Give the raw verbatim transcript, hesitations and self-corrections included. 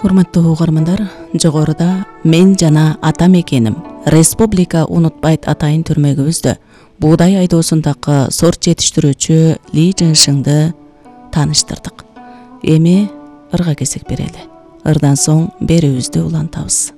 Урматтуу угармандар, жогоруда мен жана атам экеним Республика унутпайт атайын түрмөгүбүздө буудай айдоосундагы сорт жетиштирүүчү Ли Жыншыңды тааныштырдык. Эми ырга кезек берели. Ырдан соң берүүбүздү улантабыз.